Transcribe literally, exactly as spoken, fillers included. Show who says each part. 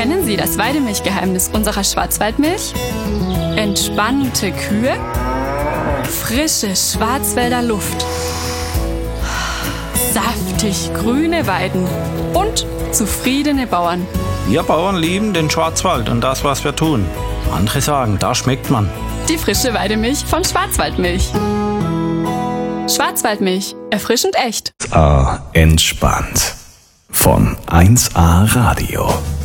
Speaker 1: Kennen Sie das Weidemilchgeheimnis unserer Schwarzwaldmilch? Entspannte Kühe, frische Schwarzwälder Luft, saftig grüne Weiden und zufriedene Bauern.
Speaker 2: Wir Bauern lieben den Schwarzwald und das, was wir tun. Andere sagen, da schmeckt man.
Speaker 1: Die frische Weidemilch von Schwarzwaldmilch. Schwarzwaldmilch, erfrischend echt.
Speaker 3: eins A entspannt. Von eins A Radio.